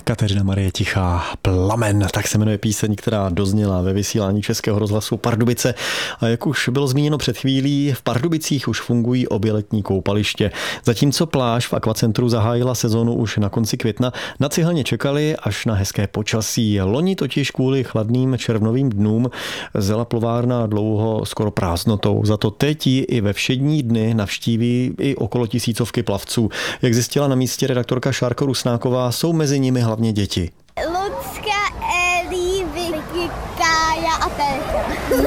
Kateřina Marie Tichá, Plamen, tak se jmenuje píseň, která dozněla ve vysílání Českého rozhlasu Pardubice. A jak už bylo zmíněno před chvílí, v Pardubicích už fungují obě letní koupaliště. Zatímco pláž v akvacentru zahájila sezónu už na konci května, na cihelně čekali až na hezké počasí. Loni totiž kvůli chladným červnovým dnům zela plovárna dlouho skoro prázdnotou. Za to teď ji i ve všední dny navštíví i okolo 1000 plavců. Jak zjistila na místě redaktorka Šárka Rusnáková, jsou mezi nimi hlavně děti. Lucka, Eli, Vicky, Kája a Terka.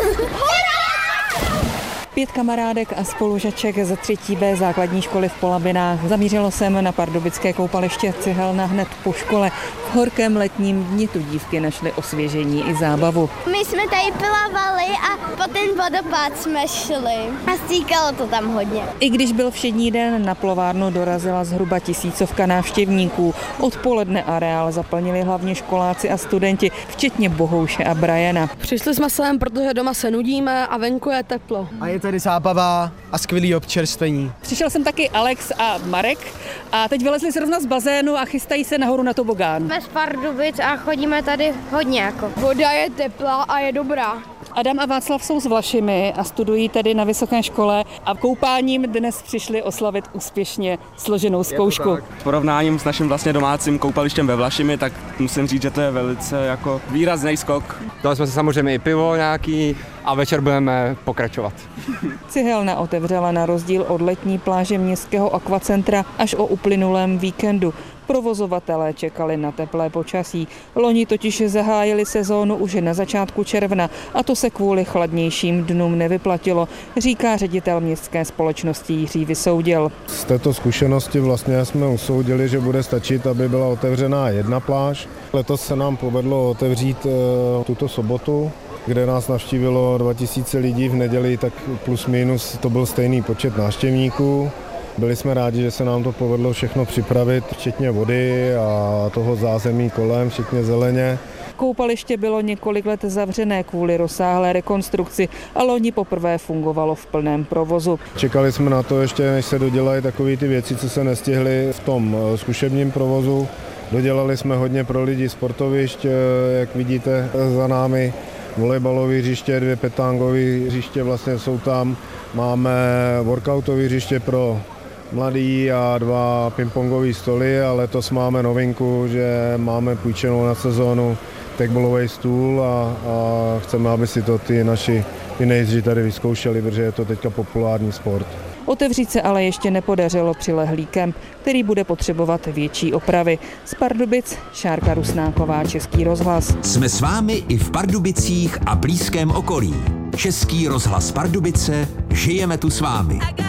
5 kamarádek a spolužaček ze 3. B základní školy v Polabinách. Zamířilo jsem na pardubické koupaliště Cihelna hned po škole. V horkém letním dni tu dívky našly osvěžení i zábavu. My jsme tady plavali a po ten vodopád jsme šli a stýkalo to tam hodně. I když byl všední den, na plovárnu dorazila zhruba 1000 návštěvníků. Odpoledne areál zaplnili hlavně školáci a studenti, včetně Bohouše a Briana. Přišli jsme sem, protože doma se nudíme a venku je teplo. A je tady zábava a skvělý občerstvení. Přišel jsem taky Alex a Marek a teď vylezli zrovna z bazénu a chystají se nahoru na tobogán. Jsme z Pardubic a chodíme tady hodně jako. Voda je teplá a je dobrá. Adam a Václav jsou z Vlašimi a studují tedy na vysoké škole a koupáním dnes přišli oslavit úspěšně složenou zkoušku. Porovnáním s naším vlastně domácím koupalištěm ve Vlašimi, tak musím říct, že to je velice jako výrazný skok. Dali jsme si samozřejmě i pivo nějaký a večer budeme pokračovat. Cihelna otevřela na rozdíl od letní pláže městského akvacentra až o uplynulém víkendu. Provozovatelé čekali na teplé počasí. Loni totiž zahájili sezónu už na začátku června a to se kvůli chladnějším dnům nevyplatilo, říká ředitel městské společnosti Jiří Vysoudil. Z této zkušenosti vlastně jsme usoudili, že bude stačit, aby byla otevřená jedna pláž. Letos se nám povedlo otevřít tuto sobotu, kde nás navštívilo 2000 lidí, v neděli tak plus minus to byl stejný počet návštěvníků. Byli jsme rádi, že se nám to povedlo všechno připravit, včetně vody a toho zázemí kolem, včetně zeleně. Koupaliště bylo několik let zavřené kvůli rozsáhlé rekonstrukci a loni poprvé fungovalo v plném provozu. Čekali jsme na to ještě, než se dodělají takové ty věci, co se nestihly v tom zkušebním provozu. Dodělali jsme hodně pro lidi sportovišť, jak vidíte za námi. Volejbalové hřiště, 2 petánkové hřiště vlastně jsou tam. Máme workoutové hřiště pro mladý a 2 pingpongové stoly a letos máme novinku, že máme půjčenou na sezónu tackballový stůl a chceme, aby si to ty naši teenageři tady vyzkoušeli, protože je to teďka populární sport. Otevřít se ale ještě nepodařilo přilehlý kemp, který bude potřebovat větší opravy. Z Pardubic Šárka Rusnáková, Český rozhlas. Jsme s vámi i v Pardubicích a blízkém okolí. Český rozhlas Pardubice, žijeme tu s vámi.